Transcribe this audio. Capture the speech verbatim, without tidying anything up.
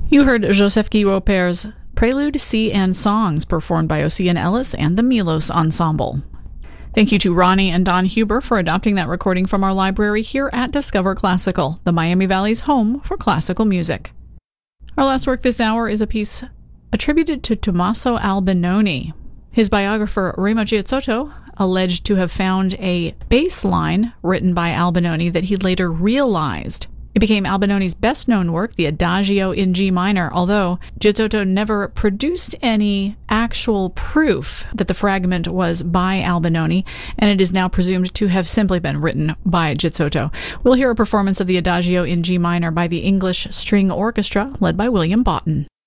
You heard Joseph Guy Roper's Prelude, Sea and Songs, performed by Ocean Ellis and the Milos Ensemble. Thank you to Ronnie and Don Huber for adopting that recording from our library here at Discover Classical, the Miami Valley's home for classical music. Our last work this hour is a piece attributed to Tommaso Albinoni. His biographer, Remo Giazzotto, alleged to have found a bass line written by Albinoni that he later realized. It became Albinoni's best-known work, the Adagio in G minor, although Giazzotto never produced any actual proof that the fragment was by Albinoni, and it is now presumed to have simply been written by Giazzotto. We'll hear a performance of the Adagio in G minor by the English String Orchestra, led by William Boughton.